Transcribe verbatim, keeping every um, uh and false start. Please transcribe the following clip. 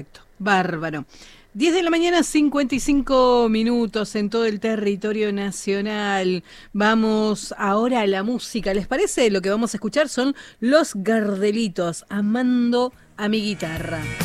Bárbaro. diez de la mañana, cincuenta y cinco minutos en todo el territorio nacional. Vamos ahora a la música. ¿Les parece? Lo que vamos a escuchar son Los Gardelitos, Amando a mi guitarra.